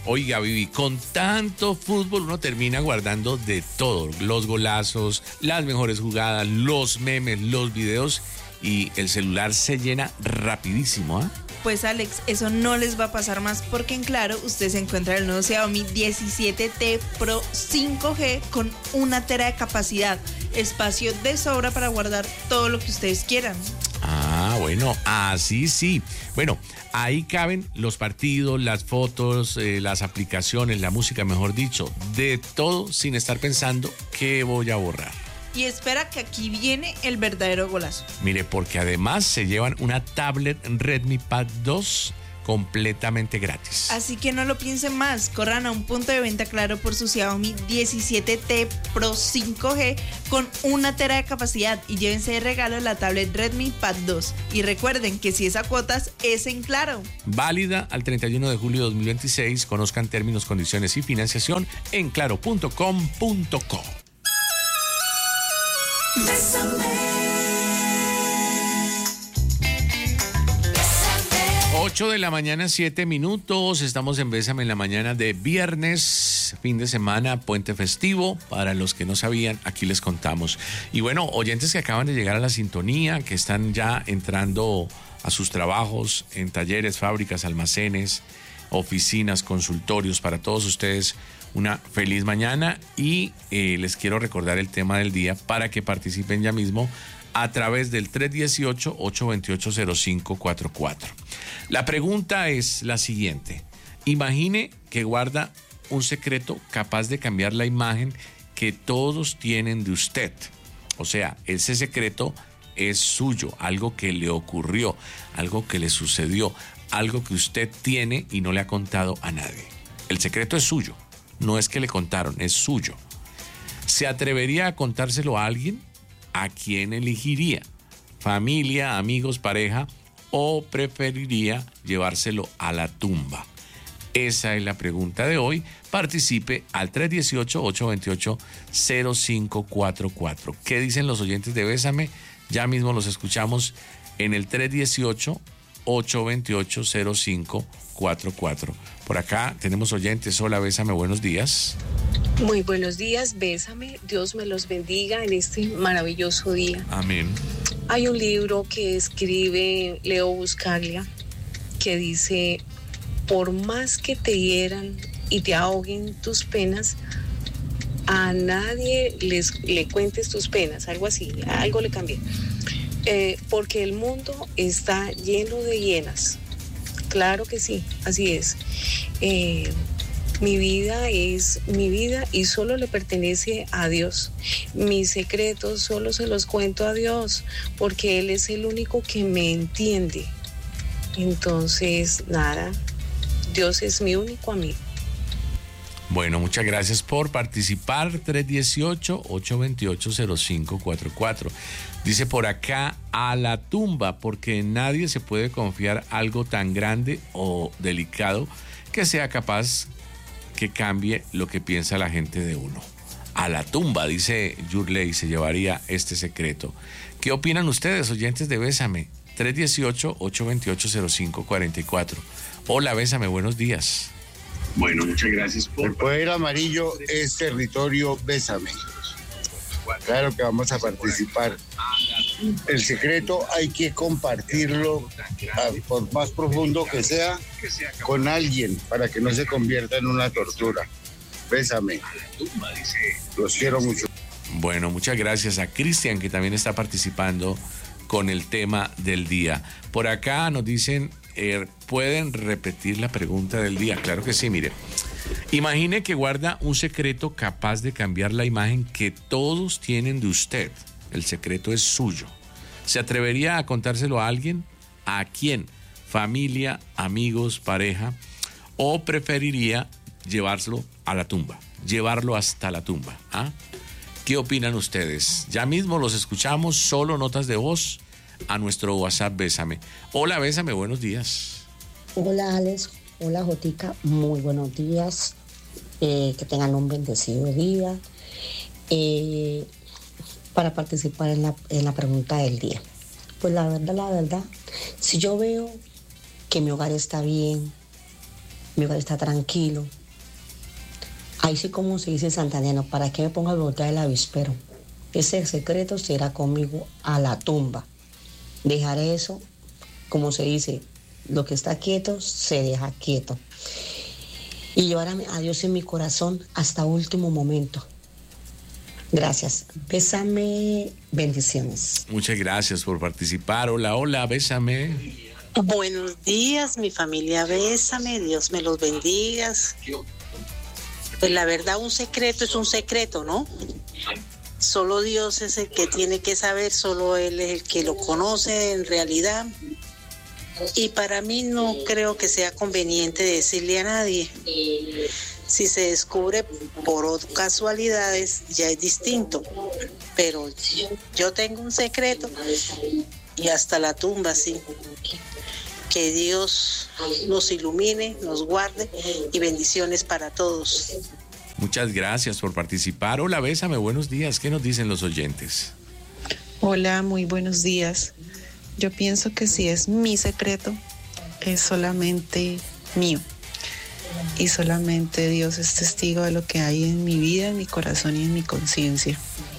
Oiga, Vivi, con tanto fútbol uno termina guardando de todo. Los golazos, las mejores jugadas, los memes, los videos y el celular se llena rapidísimo, ¿ah? Pues Alex, eso no les va a pasar más porque en Claro usted se encuentra el nuevo Xiaomi 17T Pro 5G con 1 tera de capacidad, espacio de sobra para guardar todo lo que ustedes quieran. Ah, bueno, así sí. Bueno, ahí caben los partidos, las fotos, las aplicaciones, la música, mejor dicho, de todo sin estar pensando qué voy a borrar. Y espera que aquí viene el verdadero golazo. Mire, porque además se llevan una tablet Redmi Pad 2 completamente gratis. Así que no lo piensen más, corran a un punto de venta Claro por su Xiaomi 17T Pro 5G con 1 tera de capacidad y llévense de regalo la tablet Redmi Pad 2. Y recuerden que si es a cuotas, es en Claro. Válida al 31 de julio de 2026. Conozcan términos, condiciones y financiación en claro.com.co. 8 de la mañana, 7 minutos. Estamos en Bésame en la mañana de viernes, fin de semana, puente festivo. Para los que no sabían, aquí les contamos. Y bueno, oyentes que acaban de llegar a la sintonía, que están ya entrando a sus trabajos en talleres, fábricas, almacenes, oficinas, consultorios, para todos ustedes una feliz mañana y les quiero recordar el tema del día para que participen ya mismo a través del 318-828-0544. La pregunta es la siguiente. Imagine que guarda un secreto capaz de cambiar la imagen que todos tienen de usted. O sea, ese secreto es suyo, algo que le ocurrió, algo que le sucedió, algo que usted tiene y no le ha contado a nadie. El secreto es suyo. No es que le contaron, es suyo. ¿Se atrevería a contárselo a alguien? ¿A quién elegiría? ¿Familia, amigos, pareja? ¿O preferiría llevárselo a la tumba? Esa es la pregunta de hoy. Participe al 318-828-0544. ¿Qué dicen los oyentes de Bésame? Ya mismo los escuchamos en el 318-828-0544. Por acá tenemos oyentes. Hola, Bésame, buenos días. Muy buenos días, Bésame. Dios me los bendiga en este maravilloso día. Amén. Hay un libro que escribe Leo Buscaglia que dice: por más que te hieran y te ahoguen tus penas, a nadie le cuentes tus penas, algo así, algo le cambié. Porque el mundo está lleno de hienas. Claro que sí, así es. Mi vida es mi vida y solo le pertenece a Dios. Mis secretos solo se los cuento a Dios, porque Él es el único que me entiende. Entonces, nada, Dios es mi único amigo. Bueno, muchas gracias por participar. 318-828-0544. Dice por acá, a la tumba, porque nadie se puede confiar algo tan grande o delicado que sea capaz que cambie lo que piensa la gente de uno. A la tumba, dice Yurley, se llevaría este secreto. ¿Qué opinan ustedes, oyentes de Bésame? 318-828-0544. Hola, Bésame, buenos días. Bueno, muchas gracias por... El poder amarillo es territorio Bésame. Claro que vamos a participar. El secreto hay que compartirlo, por más profundo que sea, con alguien para que no se convierta en una tortura. Bésame. Los quiero mucho. Bueno, muchas gracias a Cristian, que también está participando con el tema del día. Por acá nos dicen, ¿pueden repetir la pregunta del día? Claro que sí, mire. Imagine que guarda un secreto capaz de cambiar la imagen que todos tienen de usted. El secreto es suyo. ¿Se atrevería a contárselo a alguien? ¿A quién? ¿Familia, amigos, pareja? ¿O preferiría llevárselo a la tumba? Llevarlo hasta la tumba. ¿Ah? ¿Qué opinan ustedes? Ya mismo los escuchamos, solo notas de voz a nuestro WhatsApp Bésame. Hola, Bésame, buenos días. Hola, Alex. Hola, Jotica. Muy buenos días. Que tengan un bendecido día. Para participar en la pregunta del día. Pues la verdad, si yo veo que mi hogar está bien, mi hogar está tranquilo. Ahí sí, como se dice en santandeano, ¿para qué me pongo a voltear el avispero? Ese secreto será conmigo a la tumba. Dejaré eso, como se dice, lo que está quieto se deja quieto. Y llevarme a Dios en mi corazón hasta último momento. Gracias. Bésame. Bendiciones. Muchas gracias por participar. Hola, hola, bésame. Buenos días, mi familia, bésame, Dios me los bendiga. Pues la verdad, un secreto es un secreto, ¿no? Solo Dios es el que tiene que saber, solo Él es el que lo conoce en realidad. Y para mí no creo que sea conveniente decirle a nadie. Si se descubre por casualidades, ya es distinto. Pero yo tengo un secreto y hasta la tumba, sí. Que Dios nos ilumine, nos guarde y bendiciones para todos. Muchas gracias por participar. Hola, bésame, buenos días. ¿Qué nos dicen los oyentes? Hola, muy buenos días. Yo pienso que si es mi secreto, es solamente mío. Y solamente Dios es testigo de lo que hay en mi vida, en mi corazón y en mi conciencia.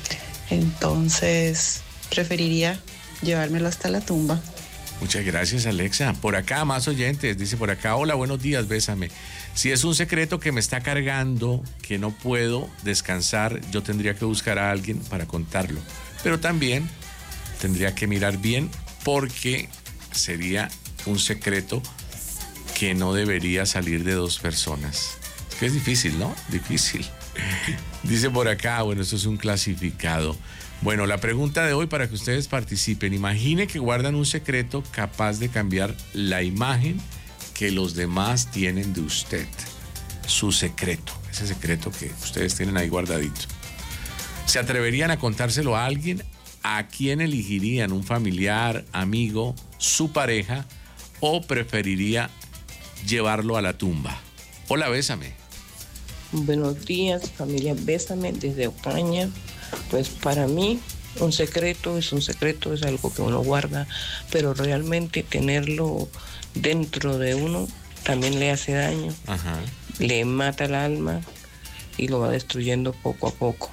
Entonces, preferiría llevármelo hasta la tumba. Muchas gracias, Alexa. Por acá, más oyentes. Dice por acá, hola, buenos días, bésame. Si es un secreto que me está cargando, que no puedo descansar, yo tendría que buscar a alguien para contarlo. Pero también tendría que mirar bien porque sería un secreto que no debería salir de dos personas. Es que es difícil, ¿no? Difícil. Dice por acá, bueno, esto es un clasificado. Bueno, la pregunta de hoy para que ustedes participen. Imagine que guardan un secreto capaz de cambiar la imagen que los demás tienen de usted. Su secreto, ese secreto que ustedes tienen ahí guardadito. ¿Se atreverían a contárselo a alguien? ¿A quién elegirían? ¿Un familiar, amigo, su pareja? ¿O preferiría llevarlo a la tumba? Hola, bésame. Buenos días, familia, bésame desde Ocaña. Pues para mí un secreto, es algo que uno guarda, pero realmente tenerlo dentro de uno también le hace daño. Ajá. Le mata el alma y lo va destruyendo poco a poco.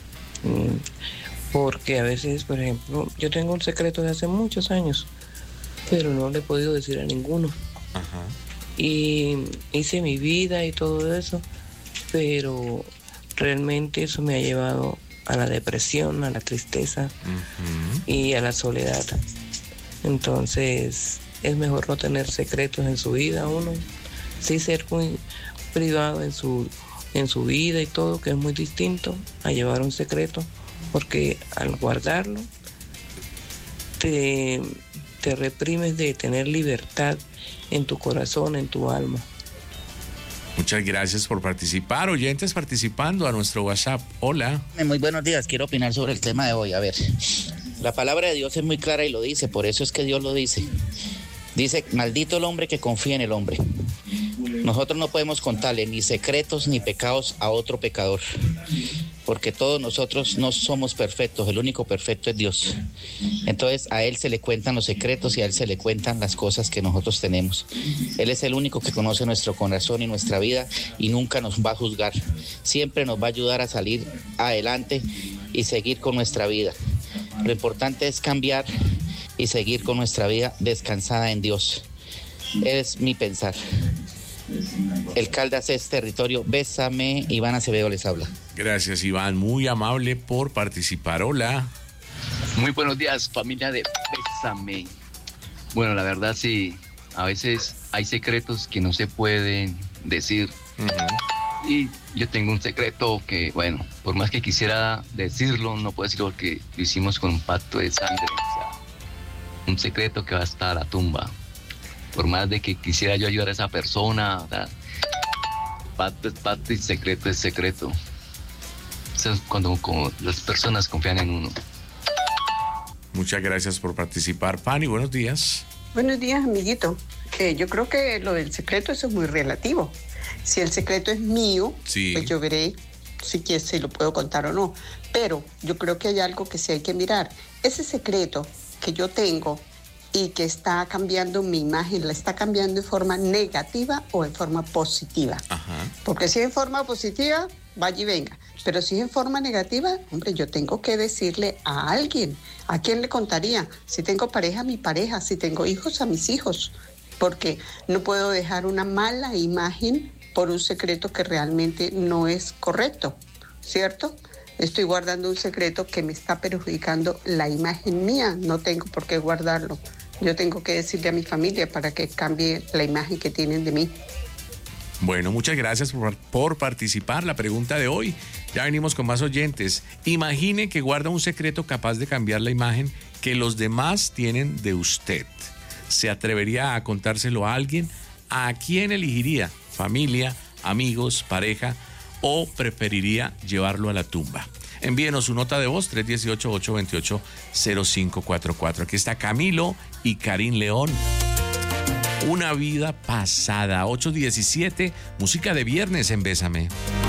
Porque a veces, por ejemplo, yo tengo un secreto de hace muchos años, pero no le he podido decir a ninguno. Ajá. Y hice mi vida y todo eso, pero realmente eso me ha llevado a la depresión, a la tristeza y a la soledad. Entonces es mejor no tener secretos en su vida, uno sí ser muy privado en su vida y todo, que es muy distinto a llevar un secreto, porque al guardarlo te reprimes de tener libertad en tu corazón, en tu alma. Muchas gracias por participar. Oyentes participando a nuestro WhatsApp. Hola. Muy buenos días. Quiero opinar sobre el tema de hoy. A ver, la palabra de Dios es muy clara y lo dice. Por eso es que Dios lo dice. Dice, maldito el hombre que confía en el hombre. Nosotros no podemos contarle ni secretos ni pecados a otro pecador. Porque todos nosotros no somos perfectos. El único perfecto es Dios. Entonces a Él se le cuentan los secretos y a Él se le cuentan las cosas que nosotros tenemos. Él es el único que conoce nuestro corazón y nuestra vida y nunca nos va a juzgar. Siempre nos va a ayudar a salir adelante y seguir con nuestra vida. Lo importante es cambiar y seguir con nuestra vida descansada en Dios. Es mi pensar. El Caldas es territorio. Bésame. Iván Acevedo les habla. Gracias, Iván. Muy amable por participar. Hola. Muy buenos días, familia de Bésame. Bueno, la verdad sí, a veces hay secretos que no se pueden decir. Uh-huh. Y yo tengo un secreto que, bueno, por más que quisiera decirlo, no puedo decirlo porque lo hicimos con un pacto de sangre. O sea, un secreto que va hasta la tumba. Por más de que quisiera yo ayudar a esa persona, ¿verdad? Pacto es pacto y secreto es secreto. Eso es cuando las personas confían en uno. Muchas gracias por participar. Fanny, buenos días. Buenos días, amiguito. Yo creo que lo del secreto eso es muy relativo. Si el secreto es mío, sí, pues yo veré si lo puedo contar o no. Pero yo creo que hay algo que sí hay que mirar. Ese secreto que yo tengo y que está cambiando mi imagen, la está cambiando en forma negativa o en forma positiva. Ajá. Porque si es en forma positiva, vaya y venga. Pero si es en forma negativa, hombre, yo tengo que decirle a alguien. ¿A quién le contaría? Si tengo pareja, a mi pareja. Si tengo hijos, a mis hijos. Porque no puedo dejar una mala imagen por un secreto que realmente no es correcto, ¿cierto? Estoy guardando un secreto que me está perjudicando la imagen mía. No tengo por qué guardarlo. Yo tengo que decirle a mi familia para que cambie la imagen que tienen de mí. Bueno, muchas gracias por participar. La pregunta de hoy, ya venimos con más oyentes. Imagine que guarda un secreto capaz de cambiar la imagen que los demás tienen de usted. ¿Se atrevería a contárselo a alguien? ¿A quién elegiría? ¿Familia, amigos, pareja? ¿O preferiría llevarlo a la tumba? Envíenos su nota de voz 318-828-0544. Aquí está Camilo y Karin León. Una vida pasada. 8:17, música de viernes en Bésame.